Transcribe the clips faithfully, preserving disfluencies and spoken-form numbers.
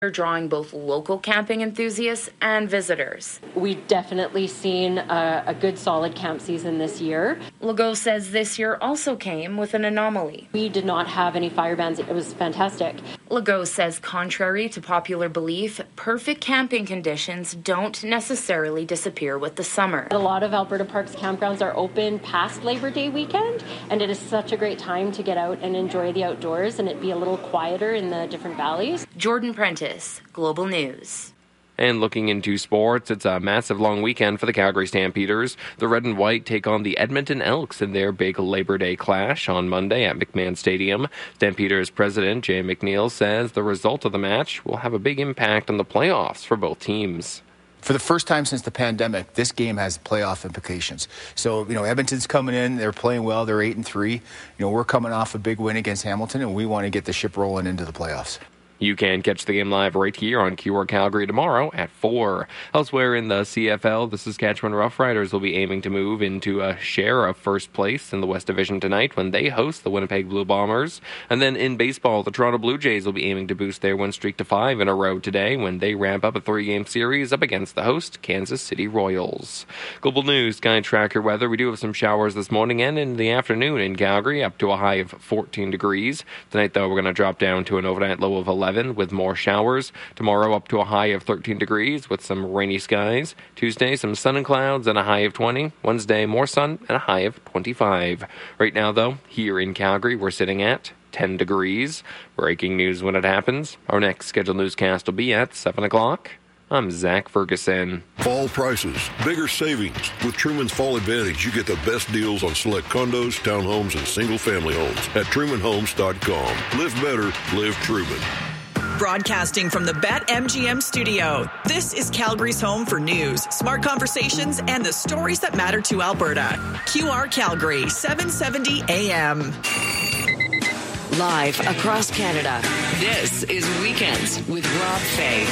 drawing both local camping enthusiasts and visitors. We've definitely seen a, a good solid camp season this year. Legault says this year also came with an anomaly. We did not have any fire bans. It was fantastic. Legault says contrary to popular belief, perfect camping conditions don't necessarily disappear with the summer. A lot of Alberta Parks campgrounds are open past Labor Day weekend, and it is such a great time to get out and enjoy the outdoors and it be a little quieter in the different valleys. Jordan Prentice, Global News. And looking into sports, it's a massive long weekend for the Calgary Stampeders. The Red and White take on the Edmonton Elks in their big Labor Day clash on Monday at McMahon Stadium. Stampeders president Jay McNeil says the result of the match will have a big impact on the playoffs for both teams. For the first time since the pandemic, this game has playoff implications. So, you know, Edmonton's coming in, they're playing well, they're eight and three. You know, we're coming off a big win against Hamilton, and we want to get the ship rolling into the playoffs. You can catch the game live right here on Q R Calgary tomorrow at four. Elsewhere in the C F L, the Saskatchewan Roughriders will be aiming to move into a share of first place in the West Division tonight when they host the Winnipeg Blue Bombers. And then in baseball, the Toronto Blue Jays will be aiming to boost their win streak to five in a row today when they ramp up a three-game series up against the host, Kansas City Royals. Global News, Sky Tracker weather. We do have some showers this morning and in the afternoon in Calgary, up to a high of fourteen degrees. Tonight, though, we're going to drop down to an overnight low of eleven. With more showers. Tomorrow up to a high of thirteen degrees with some rainy skies. Tuesday, some sun and clouds and a high of twenty. Wednesday, more sun and a high of twenty-five. Right now, though, here in Calgary, we're sitting at ten degrees. Breaking news when it happens. Our next scheduled newscast will be at seven o'clock. I'm Zach Ferguson. Fall prices, bigger savings. With Truman's Fall Advantage, you get the best deals on select condos, townhomes, and single-family homes at Truman Homes dot com. Live better, live Truman. Broadcasting from the BetMGM studio, this is Calgary's home for news, smart conversations, and the stories that matter to Alberta. Q R Calgary, seven seventy A M. Live across Canada, this is Weekends with Rob Fay.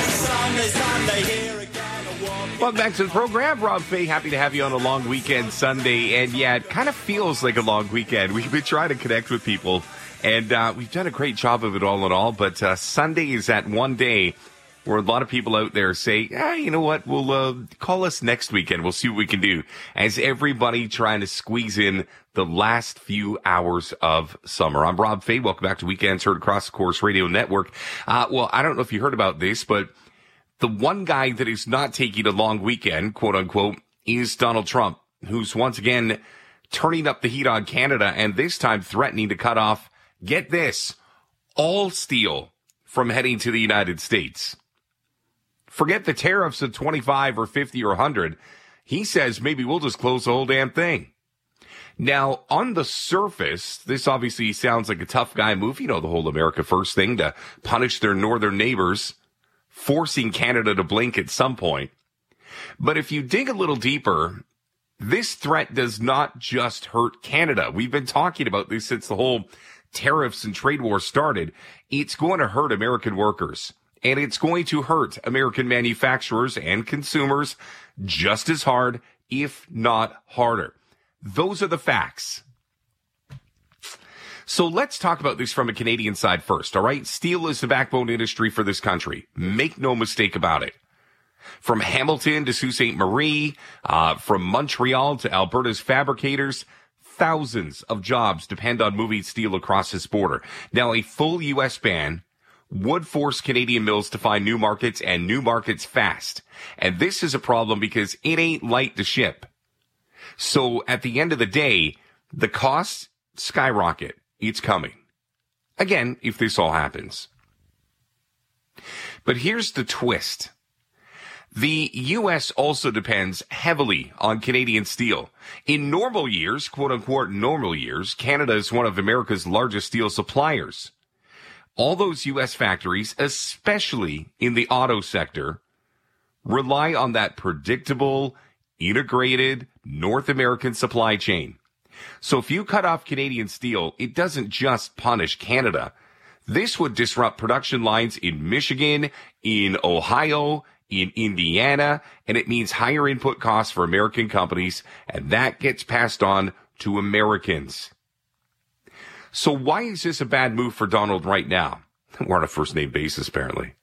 Welcome back to the program. Rob Fay, happy to have you on a long weekend Sunday. And yeah, it kind of feels like a long weekend. We've been trying to connect with people. And uh, we've done a great job of it all in all, but uh, Sunday is that one day where a lot of people out there say, ah, you know what, we'll uh, call us next weekend. We'll see what we can do. As everybody trying to squeeze in the last few hours of summer. I'm Rob Fay. Welcome back to Weekends, heard across the Corus Radio Network. Uh, well, I don't know if you heard about this, but the one guy that is not taking a long weekend, quote unquote, is Donald Trump, who's once again turning up the heat on Canada and this time threatening to cut off, get this, all steel from heading to the United States. Forget the tariffs of twenty-five or fifty or one hundred. He says maybe we'll just close the whole damn thing. Now, on the surface, this obviously sounds like a tough guy move. You know, the whole America First thing to punish their northern neighbors, forcing Canada to blink at some point. But if you dig a little deeper, this threat does not just hurt Canada. We've been talking about this since the whole tariffs and trade war started. It's going to hurt American workers, and it's going to hurt American manufacturers and consumers just as hard, if not harder. Those are the facts. So let's talk about this from a Canadian side first, all right? Steel is the backbone industry for this country. Make no mistake about it. From Hamilton to Sault Ste. Marie, uh, from Montreal to Alberta's fabricators, thousands of jobs depend on moving steel across this border. Now, a full U S ban would force Canadian mills to find new markets and new markets fast. And this is a problem because it ain't light to ship. So at the end of the day, the costs skyrocket. It's coming. Again, if this all happens. But here's the twist. The U S also depends heavily on Canadian steel. In normal years, quote unquote normal years, Canada is one of America's largest steel suppliers. All those U S factories, especially in the auto sector, rely on that predictable, integrated North American supply chain. So if you cut off Canadian steel, it doesn't just punish Canada. This would disrupt production lines in Michigan, in Ohio, in Indiana, and it means higher input costs for American companies, and that gets passed on to Americans. So why is this a bad move for Donald right now? We're on a first-name basis, apparently.